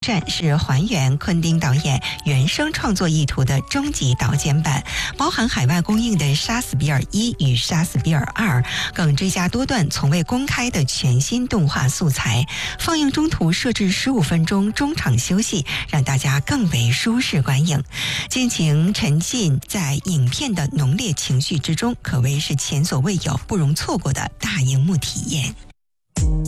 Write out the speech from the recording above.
传》是还原昆汀导演原声创作意图的终极导剪版，包含海外公映的《杀死比尔1》与《杀死比尔2》，更追加多段从未公开的全新动画素材。放映中途设置15分钟中场休息，让大家更为舒适观影，尽情沉浸在影片的浓烈情绪之中，可谓是前所未有、不容错过的大荧幕体验。